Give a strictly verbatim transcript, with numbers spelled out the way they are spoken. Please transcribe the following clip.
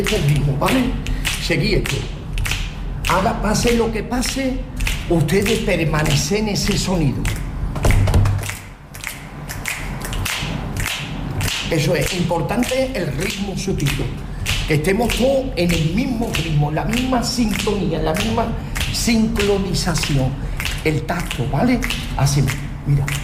Este ritmo, ¿vale? Seguí esto. Haga, pase lo que pase, ustedes permanecen en ese sonido. Eso es importante, el ritmo sutil. Que estemos todos en el mismo ritmo, en la misma sintonía, en la misma sincronización. El tacto, ¿vale? Así, mira.